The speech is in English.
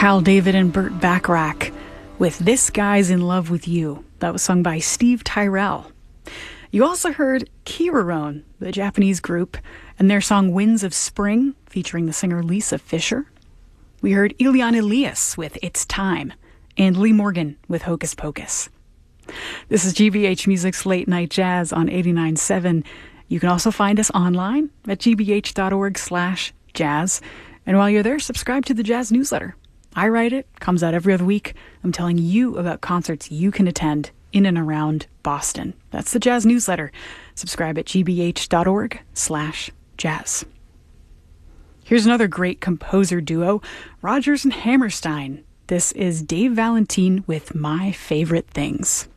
Hal David and Burt Bacharach with This Guy's in Love with You. That was sung by Steve Tyrell. You also heard Kirorone, the Japanese group, and their song Winds of Spring, featuring the singer Lisa Fischer. We heard Elian Elias with It's Time, and Lee Morgan with Hocus Pocus. This is GBH Music's Late Night Jazz on 89.7. You can also find us online at gbh.org/jazz. And while you're there, subscribe to the Jazz newsletter. I write it, comes out every other week. I'm telling you about concerts you can attend in and around Boston. That's the Jazz newsletter. Subscribe at gbh.org/jazz. Here's another great composer duo, Rodgers and Hammerstein. This is Dave Valentine with My Favorite Things.